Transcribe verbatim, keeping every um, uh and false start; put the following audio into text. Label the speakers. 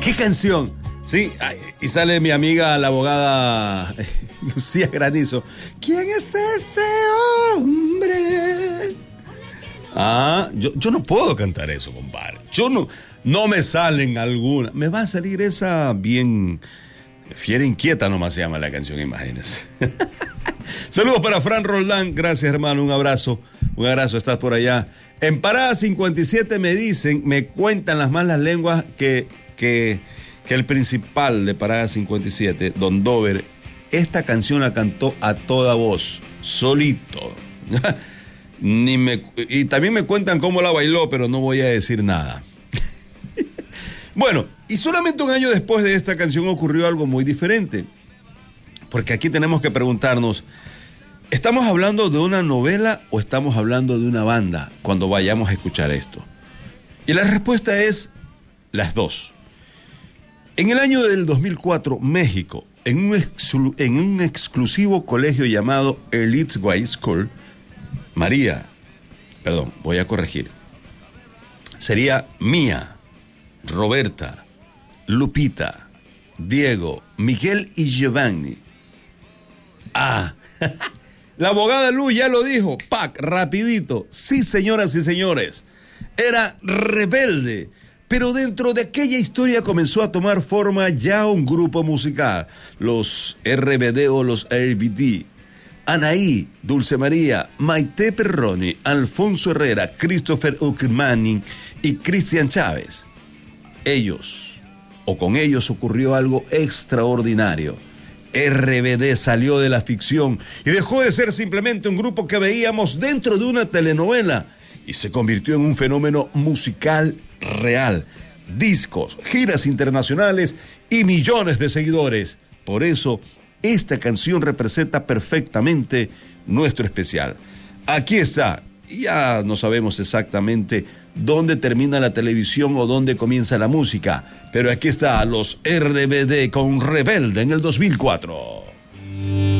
Speaker 1: ¿Qué canción? Sí, ay, y sale mi amiga la abogada Lucía Granizo. ¿Quién es ese hombre? Ah, yo, yo no puedo cantar eso, compadre. Yo no, no me salen alguna. Me va a salir esa bien Fiera Inquieta, nomás se llama la canción, imagínense. Saludos para Fran Roldán, gracias hermano, un abrazo, un abrazo, estás por allá. En Parada cincuenta y siete me dicen, me cuentan las malas lenguas que, que, que el principal de Parada cincuenta y siete, Don Dover, esta canción la cantó a toda voz, solito. Ni me, y también me cuentan cómo la bailó, pero no voy a decir nada. Bueno, y solamente un año después de esta canción ocurrió algo muy diferente. Porque aquí tenemos que preguntarnos, ¿estamos hablando de una novela o estamos hablando de una banda cuando vayamos a escuchar esto? Y la respuesta es las dos. En el año del dos mil cuatro, México, en un, exclu- en un exclusivo colegio llamado Elite High School, María, perdón, voy a corregir, sería Mía, Roberta, Lupita, Diego, Miguel y Giovanni. Ah, la abogada Lu ya lo dijo, pac, rapidito. Sí, señoras y señores, era rebelde, pero dentro de aquella historia comenzó a tomar forma ya un grupo musical, los R B D o los R B D. Anaí, Dulce María, Maite Perroni, Alfonso Herrera, Christopher Uckermanning y Cristian Chávez. Ellos, o con ellos ocurrió algo extraordinario. R B D salió de la ficción y dejó de ser simplemente un grupo que veíamos dentro de una telenovela y se convirtió en un fenómeno musical real. Discos, giras internacionales y millones de seguidores. Por eso, esta canción representa perfectamente nuestro especial. Aquí está. Ya no sabemos exactamente dónde termina la televisión o dónde comienza la música, pero aquí está los R B D con Rebelde en el dos mil cuatro.